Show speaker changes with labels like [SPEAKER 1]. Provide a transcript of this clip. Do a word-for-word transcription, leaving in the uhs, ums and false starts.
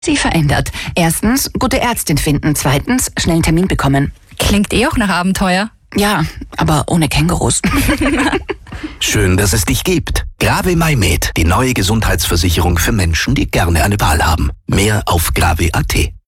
[SPEAKER 1] Sie verändert. Erstens, gute Ärztin finden. Zweitens, schnell einen Termin bekommen.
[SPEAKER 2] Klingt eh auch nach Abenteuer.
[SPEAKER 1] Ja, aber ohne Kängurus.
[SPEAKER 3] Schön, dass es dich gibt. Grave MyMed, die neue Gesundheitsversicherung für Menschen, die gerne eine Wahl haben. Mehr auf grave punkt at.